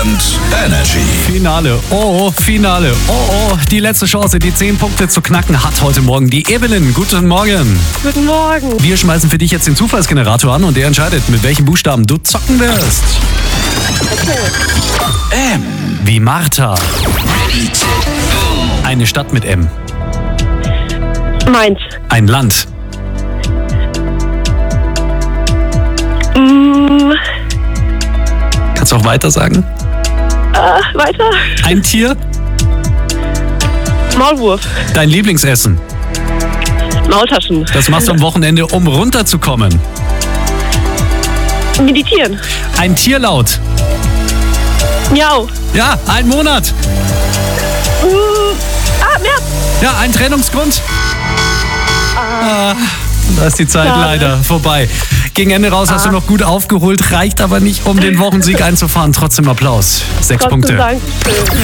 Stadtland Energy. Finale. Oh, Finale. Oh, die letzte Chance, die 10 Punkte zu knacken, hat heute Morgen die Evelyn. Guten Morgen. Guten Morgen. Wir schmeißen für dich jetzt den Zufallsgenerator an und der entscheidet, mit welchen Buchstaben du zocken wirst. Okay. M. Wie Martha. Eine Stadt mit M. Mainz. Ein Land. Kannst du auch weiter sagen? Weiter. Ein Tier. Maulwurf. Dein Lieblingsessen. Maultaschen. Das machst du am Wochenende, um runterzukommen. Meditieren. Ein Tierlaut. Miau. Ja, ein Monat. März. Ja, ein Trennungsgrund. Da ist die Zeit Schade. leider vorbei. Gegen Ende raus hast du noch gut aufgeholt, reicht aber nicht, um den Wochensieg einzufahren. Trotzdem Applaus. 6 Punkte. Dankeschön.